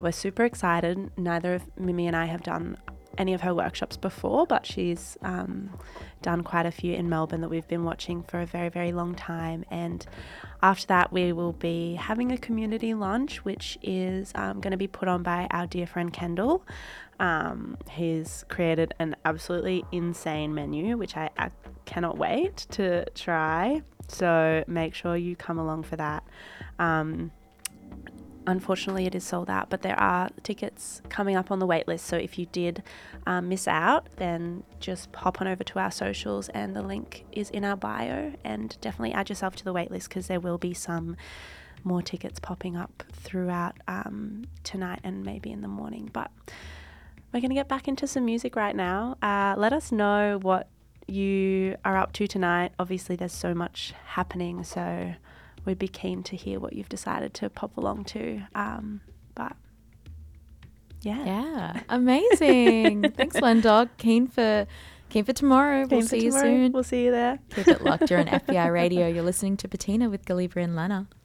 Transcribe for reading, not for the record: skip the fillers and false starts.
We're super excited. Neither of Mimi and I have done any of her workshops before, but she's done quite a few in Melbourne that we've been watching for a very, very long time. And after that, we will be having a community lunch, which is going to be put on by our dear friend Kendall. He's created an absolutely insane menu, which I cannot wait to try. So make sure you come along for that. Unfortunately, it is sold out, but there are tickets coming up on the wait list. So if you did miss out, then just hop on over to our socials and the link is in our bio, and definitely add yourself to the wait list because there will be some more tickets popping up throughout tonight and maybe in the morning. But we're going to get back into some music right now. Let us know what you are up to tonight. Obviously, there's so much happening, so we'd be keen to hear what you've decided to pop along to. But yeah, amazing. Thanks, Lendog. Keen for tomorrow. We'll see you soon. We'll see you there. Keep it locked. You're on FBI Radio. You're listening to Patina with Galibra and Lana.